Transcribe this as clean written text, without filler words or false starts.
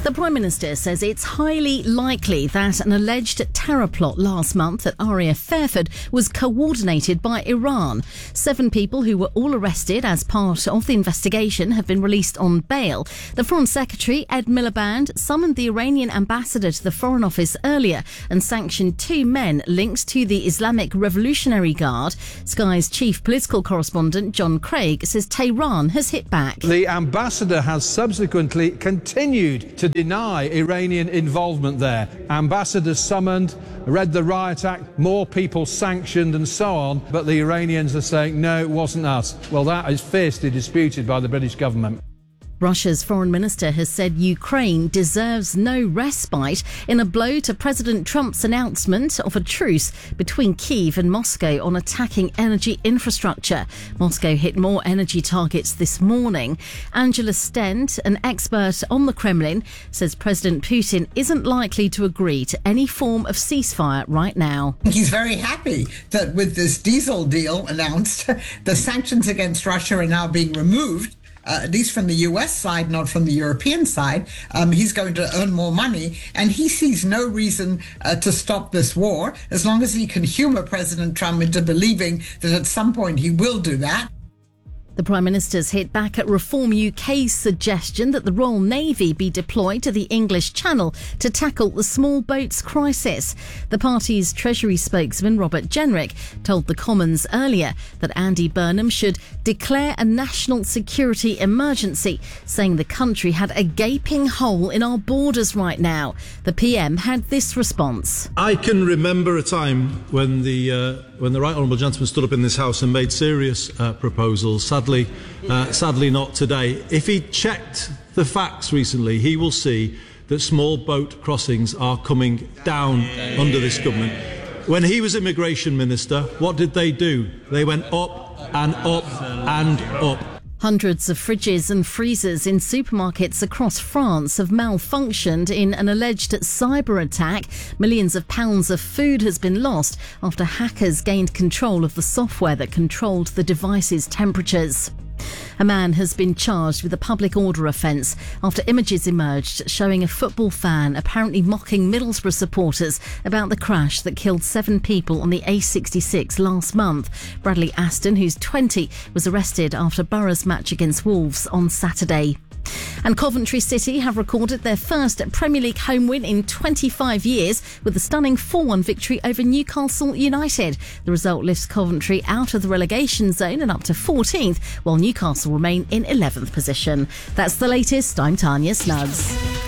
The Prime Minister says it's highly likely that an alleged terror plot last month at RAF Fairford was coordinated by Iran. 7 people who were all arrested as part of the investigation have been released on bail. The Foreign Secretary, Ed Miliband, summoned the Iranian ambassador to the Foreign Office earlier and sanctioned 2 men linked to the Islamic Revolutionary Guard. Sky's chief political correspondent, John Craig, says Tehran has hit back. The ambassador has subsequently continued to deny Iranian involvement there. Ambassadors summoned, read the Riot Act, more people sanctioned and so on, but the Iranians are saying, no, it wasn't us. Well, that is fiercely disputed by the British government. Russia's foreign minister has said Ukraine deserves no respite in a blow to President Trump's announcement of a truce between Kyiv and Moscow on attacking energy infrastructure. Moscow hit more energy targets this morning. Angela Stent, an expert on the Kremlin, says President Putin isn't likely to agree to any form of ceasefire right now. He's very happy that with this diesel deal announced, the sanctions against Russia are now being removed. At least from the US side, not from the European side. He's going to earn more money, and he sees no reason to stop this war as long as he can humor President Trump into believing that at some point he will do that. The Prime Minister's hit back at Reform UK's suggestion that the Royal Navy be deployed to the English Channel to tackle the small boats crisis. The party's Treasury spokesman, Robert Jenrick, told the Commons earlier that Andy Burnham should declare a national security emergency, saying the country had a gaping hole in our borders right now. The PM had this response. I can remember a time when the Right Honourable Gentleman stood up in this House and made serious proposals. Sadly not today. If he checked the facts recently, he will see that small boat crossings are coming down under this government. When he was Immigration Minister, what did they do? They went up and up and up. Hundreds of fridges and freezers in supermarkets across France have malfunctioned in an alleged cyber attack. Millions of pounds of food has been lost after hackers gained control of the software that controlled the device's temperatures. A man has been charged with a public order offence after images emerged showing a football fan apparently mocking Middlesbrough supporters about the crash that killed 7 people on the A66 last month. Bradley Aston, who's 20, was arrested after Borough's match against Wolves on Saturday. And Coventry City have recorded their first Premier League home win in 25 years with a stunning 4-1 victory over Newcastle United. The result lifts Coventry out of the relegation zone and up to 14th, while Newcastle remain in 11th position. That's the latest. I'm Tanya Snuggs.